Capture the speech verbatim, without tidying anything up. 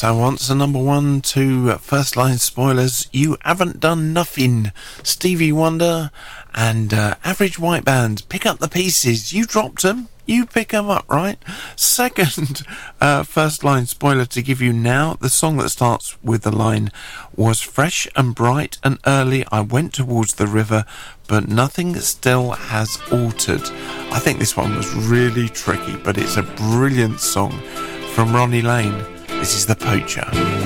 So answer number one to First Line Spoilers, You Haven't Done Nothing. Stevie Wonder and uh, Average White Band, Pick Up the Pieces. You dropped them, you pick them up, right? Second uh, First Line Spoiler to give you now. The song that starts with the line was fresh and bright and early. I went towards the river, but nothing still has altered. I think this one was really tricky, but it's a brilliant song from Ronnie Lane. This is The Poacher.